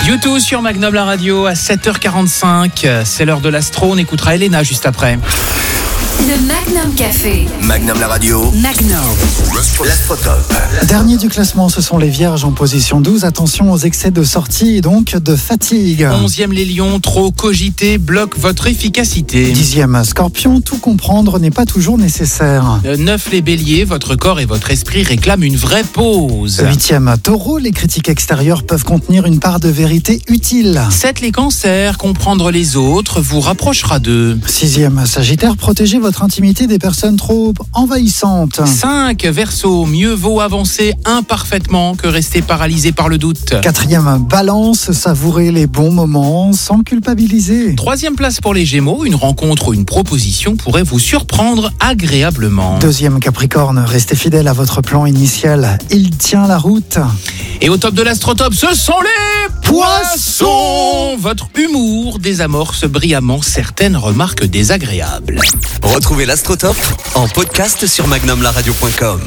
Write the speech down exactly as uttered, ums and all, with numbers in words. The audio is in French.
U deux sur Magnum la radio à sept heures quarante-cinq. C'est l'heure de l'astro. On écoutera Elena juste après. Le Magnum Café. Magnum la radio. Magnum. L'Astrotop. Dernier du classement, ce sont les Vierges en position douze. Attention aux excès de sortie et donc de fatigue. Onzième les Lions, trop cogiter bloque votre efficacité. Dixième Scorpion, tout comprendre n'est pas toujours nécessaire. Neuf les Béliers, votre corps et votre esprit réclament une vraie pause. Huitième Taureau, les critiques extérieures peuvent contenir une part de vérité utile. Sept les Cancers, comprendre les autres vous rapprochera d'eux. Sixième Sagittaire, protégez votre intimité des personnes trop envahissantes. Cinq Verseau, mieux vaut avancer imparfaitement que rester paralysé par le doute. Quatrième Balance, savourez les bons moments sans culpabiliser. Troisième place pour les Gémeaux, une rencontre ou une proposition pourrait vous surprendre agréablement. Deuxième Capricorne, restez fidèle à votre plan initial. Il tient la route. Et au top de l'Astrotop, ce sont les Poissons. Votre humour désamorce brillamment certaines remarques désagréables. Retrouvez l'Astrotop en podcast sur magnum la radio point com.